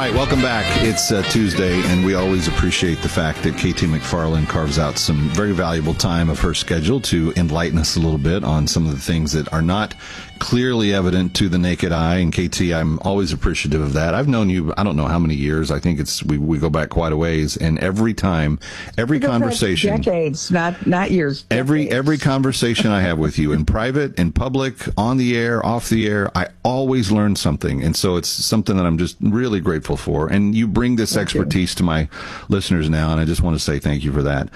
right, welcome back. It's Tuesday, and we always appreciate the fact that KT McFarland carves out some very valuable time of her schedule to enlighten us a little bit on some of the things that are not clearly evident to the naked eye. And KT, I'm always appreciative of that. I've known you, I don't know how many years. I think we go back quite a ways. And every time, every conversation, decades, not years. Every conversation I have with you in private, in public, on the air, off the air, I always learn something. And so it's something that I'm just really grateful for. And you bring this expertise to my listeners now, and I just want to say thank you for that.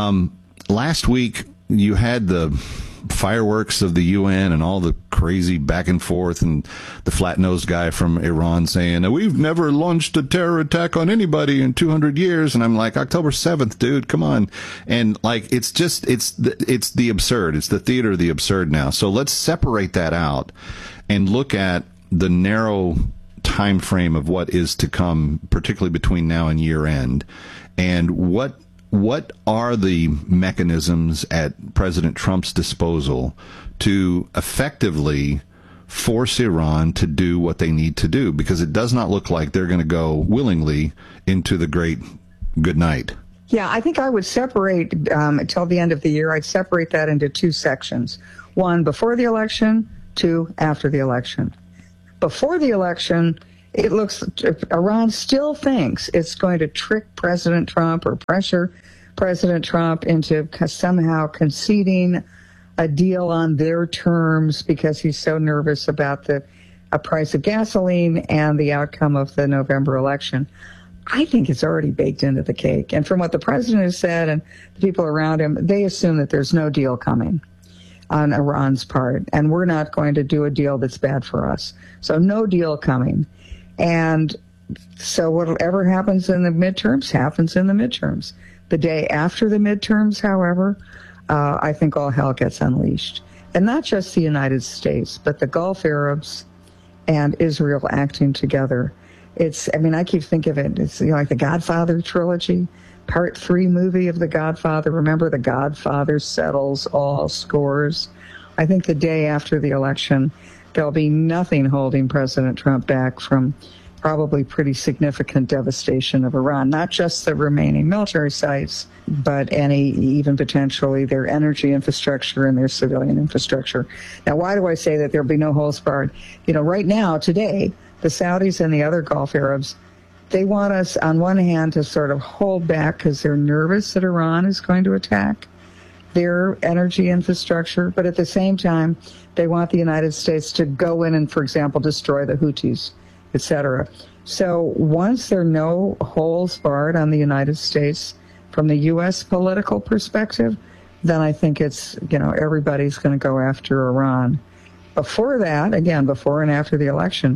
Last week, you had the fireworks of the UN and all the crazy back and forth, and the flat-nosed guy from Iran saying, we've never launched a terror attack on anybody in 200 years. And I'm like, October 7th, dude, come on. And like, it's the absurd. It's the theater of the absurd now. So let's separate that out and look at the narrow time frame of what is to come, particularly between now and year end. And what are the mechanisms at President Trump's disposal to effectively force Iran to do what they need to do? Because it does not look like they're going to go willingly into the great good night. Yeah, I think I would separate, until the end of the year, I'd separate that into two sections. One, before the election, two, after the election. Before the election, it looks, Iran still thinks it's going to trick President Trump or pressure President Trump into somehow conceding a deal on their terms because he's so nervous about the price of gasoline and the outcome of the November election. I think it's already baked into the cake. And from what the president has said and the people around him, they assume that there's no deal coming on Iran's part. And we're not going to do a deal that's bad for us. So no deal coming. And so whatever happens in the midterms happens in the midterms. The day after the midterms, however, I think all hell gets unleashed. And not just the United States, but the Gulf Arabs and Israel acting together. I keep thinking of it, it's like the Godfather trilogy, Part 3 movie of The Godfather. Remember, The Godfather settles all scores. I think the day after the election, there'll be nothing holding President Trump back from probably pretty significant devastation of Iran, not just the remaining military sites, but even potentially their energy infrastructure and their civilian infrastructure. Now, why do I say that there'll be no holds barred? Right now, today, the Saudis and the other Gulf Arabs, they want us, on one hand, to sort of hold back because they're nervous that Iran is going to attack their energy infrastructure, but at the same time, they want the United States to go in and, for example, destroy the Houthis, etc. So once there are no holes barred on the United States from the U.S. political perspective, then I think it's, everybody's going to go after Iran. Before that, again, before and after the election,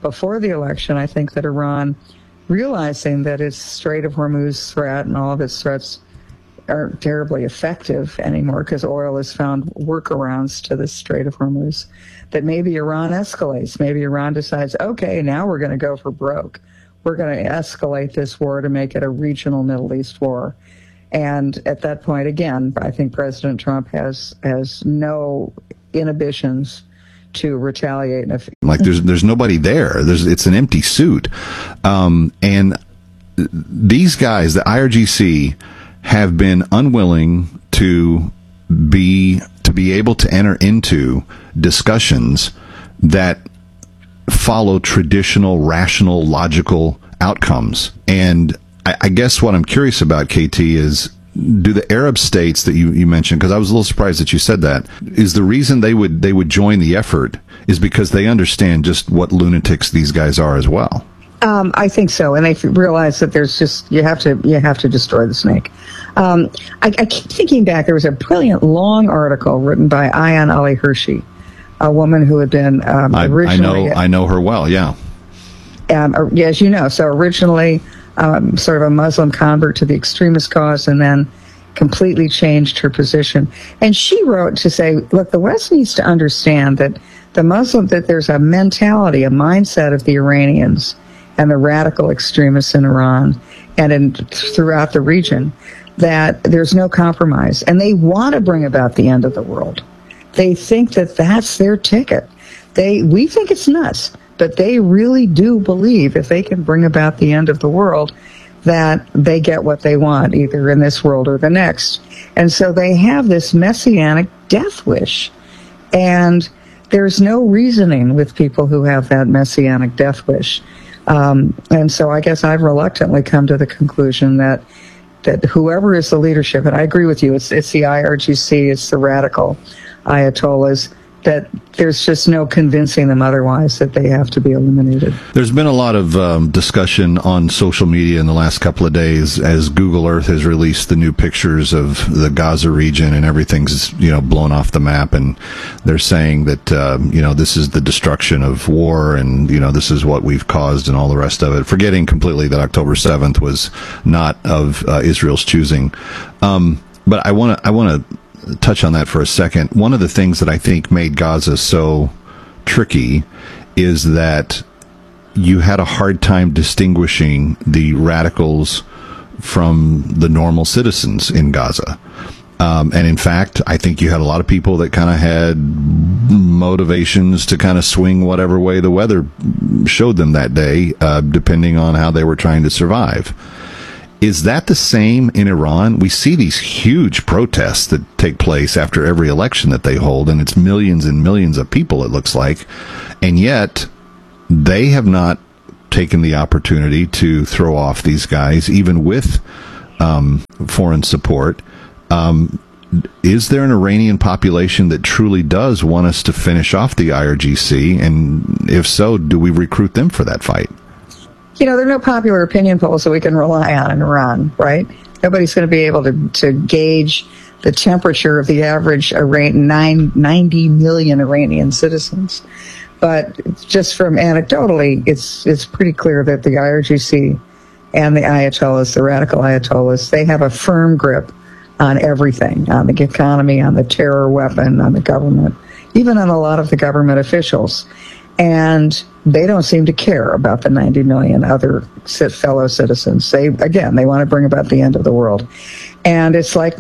I think that Iran, realizing that its Strait of Hormuz threat and all of its threats aren't terribly effective anymore because oil has found workarounds to the Strait of Hormuz, that maybe Iran escalates. Maybe Iran decides, okay, now we're going to go for broke. We're going to escalate this war to make it a regional Middle East war. And at that point, again, I think President Trump has no inhibitions to retaliate. Like there's nobody there. It's an empty suit. And these guys, the IRGC, have been unwilling to be able to enter into discussions that follow traditional, rational, logical outcomes. And I guess what I'm curious about, KT, is do the Arab states that you mentioned, because I was a little surprised that you said that, is the reason they would join the effort is because they understand just what lunatics these guys are as well? I think so, and they realize that there's just you have to destroy the snake. I keep thinking back. There was a brilliant long article written by Ayaan Ali Hirsi, a woman who had been originally. I know her well. Yeah. As you know, so originally sort of a Muslim convert to the extremist cause, and then completely changed her position. And she wrote to say, look, the West needs to understand that that there's a mentality, a mindset of the Iranians and the radical extremists in Iran and throughout the region, that there's no compromise. And they want to bring about the end of the world. They think that that's their ticket. We think it's nuts but they really do believe if they can bring about the end of the world, that they get what they want, either in this world or the next. And so they have this messianic death wish. And there's no reasoning with people who have that messianic death wish. And so I guess I've reluctantly come to the conclusion that whoever is the leadership, and I agree with you, it's the IRGC, it's the radical Ayatollahs, that there's just no convincing them otherwise that they have to be eliminated. There's been a lot of discussion on social media in the last couple of days as Google Earth has released the new pictures of the Gaza region, and everything's blown off the map, and they're saying that this is the destruction of war, and this is what we've caused, and all the rest of it, forgetting completely that October 7th was not of Israel's choosing. But I want to touch on that for a second. One of the things that I think made Gaza so tricky is that you had a hard time distinguishing the radicals from the normal citizens in Gaza. And in fact, I think you had a lot of people that kind of had motivations to kind of swing whatever way the weather showed them that day, depending on how they were trying to survive. Is that the same in Iran? We see these huge protests that take place after every election that they hold, and it's millions and millions of people, it looks like. And yet, they have not taken the opportunity to throw off these guys, even with foreign support. Is there an Iranian population that truly does want us to finish off the IRGC? And if so, do we recruit them for that fight? There are no popular opinion polls that we can rely on in Iran, right? Nobody's going to be able to gauge the temperature of the average 90 million Iranian citizens. But just from anecdotally, it's pretty clear that the IRGC and the Ayatollahs, the radical Ayatollahs, they have a firm grip on everything, on the economy, on the terror weapon, on the government, even on a lot of the government officials. And they don't seem to care about the 90 million other fellow citizens. They want to bring about the end of the world. And it's like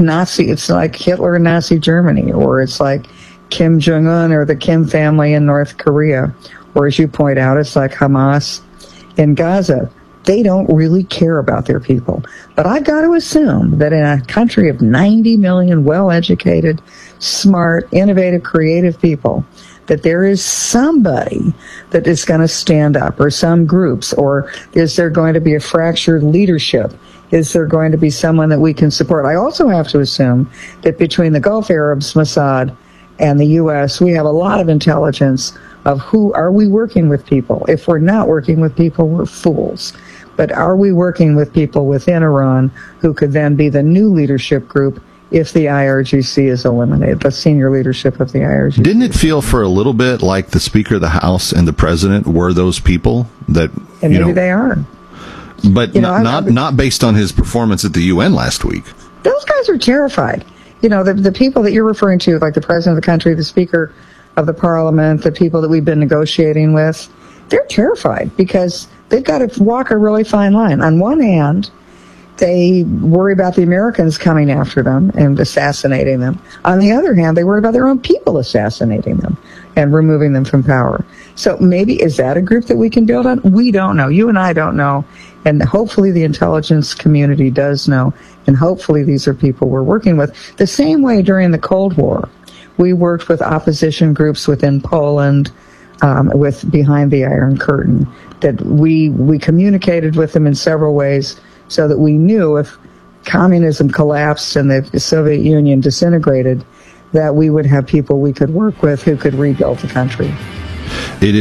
Hitler and Nazi Germany, or it's like Kim Jong-un or the Kim family in North Korea. Or as you point out, it's like Hamas in Gaza. They don't really care about their people. But I've got to assume that in a country of 90 million well-educated, smart, innovative, creative people, that there is somebody that is going to stand up, or some groups, or is there going to be a fractured leadership? Is there going to be someone that we can support? I also have to assume that between the Gulf Arabs, Mossad, and the U.S., we have a lot of intelligence of who are we working with people. If we're not working with people, we're fools. But are we working with people within Iran who could then be the new leadership group if the IRGC is eliminated, the senior leadership of the IRGC? Didn't it feel for a little bit like the Speaker of the House and the President were those people that, and maybe they are. But not based on his performance at the UN last week. Those guys are terrified. The people that you're referring to, like the President of the country, the Speaker of the Parliament, the people that we've been negotiating with, they're terrified because they've got to walk a really fine line. On one hand, they worry about the Americans coming after them and assassinating them. On the other hand, they worry about their own people assassinating them and removing them from power. So maybe, is that a group that we can build on? We don't know. You and I don't know. And hopefully the intelligence community does know. And hopefully these are people we're working with. The same way during the Cold War, we worked with opposition groups within Poland, with Behind the Iron Curtain, that we communicated with them in several ways, so that we knew if communism collapsed and the Soviet Union disintegrated, that we would have people we could work with who could rebuild the country. It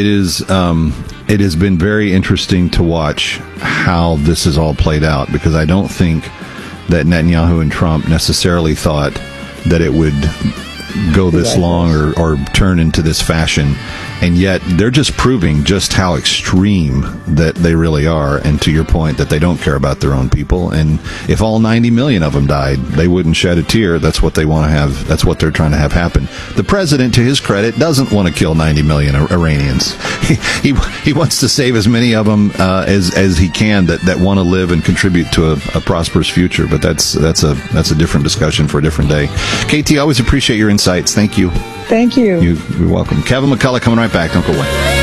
has been very interesting to watch how this has all played out, because I don't think that Netanyahu and Trump necessarily thought that it would go this long or turn into this fashion. And yet they're just proving just how extreme that they really are. And to your point, that they don't care about their own people. And if all 90 million of them died, they wouldn't shed a tear. That's what they want to have. That's what they're trying to have happen. The president, to his credit, doesn't want to kill 90 million Iranians. He wants to save as many of them as he can that want to live and contribute to a prosperous future. But that's a different discussion for a different day. KT, always appreciate your insights. Thank you. Thank you. You're welcome. Kevin McCullough coming right back. Don't go away.